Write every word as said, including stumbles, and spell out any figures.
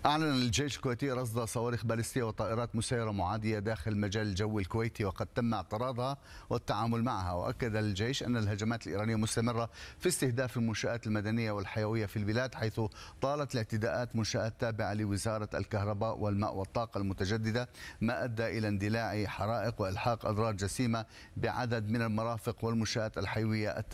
أعلن الجيش الكويتي رصد صواريخ باليستية وطائرات مسيرة معادية داخل المجال الجوي الكويتي، وقد تم اعتراضها والتعامل معها. وأكد الجيش أن الهجمات الإيرانية مستمرة في استهداف المنشآت المدنية والحيوية في البلاد، حيث طالت الاعتداءات منشآت تابعة لوزارة الكهرباء والماء والطاقة المتجددة، ما أدى إلى اندلاع حرائق وإلحاق أضرار جسيمة بعدد من المرافق والمنشآت الحيوية.